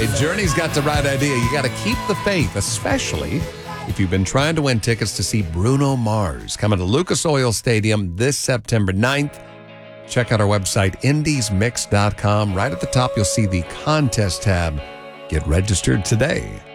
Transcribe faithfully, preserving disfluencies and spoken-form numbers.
Hey, Journey's got the right idea. You got to keep the faith, especially if you've been trying to win tickets to see Bruno Mars coming to Lucas Oil Stadium this September ninth. Check out our website, indies mix dot com. Right at the top, you'll see the contest tab. Get registered today.